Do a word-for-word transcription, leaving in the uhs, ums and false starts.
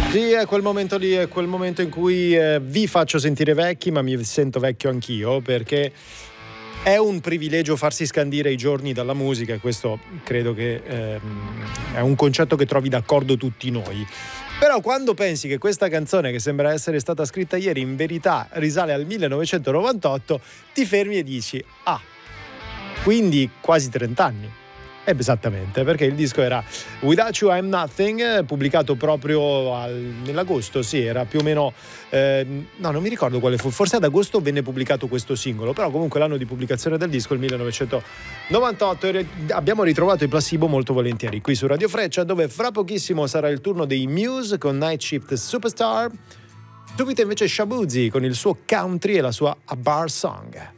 Sì, è quel momento lì, è quel momento in cui eh, vi faccio sentire vecchi, ma mi sento vecchio anch'io, perché è un privilegio farsi scandire i giorni dalla musica, e questo credo che ehm, è un concetto che trovi d'accordo tutti noi. Però quando pensi che questa canzone, che sembra essere stata scritta ieri, in verità risale al millenovecentonovantotto, ti fermi e dici, ah, quindi quasi trenta anni. Esattamente, perché il disco era Without You I'm Nothing, pubblicato proprio al, nell'agosto, sì, era più o meno, eh, no, non mi ricordo quale fu, forse ad agosto venne pubblicato questo singolo, però comunque l'anno di pubblicazione del disco è il millenovecentonovantotto, e abbiamo ritrovato i Placebo molto volentieri qui su Radio Freccia, dove fra pochissimo sarà il turno dei Muse con Night Shift Superstar, subito invece Shabuzi con il suo country e la sua A Bar Song.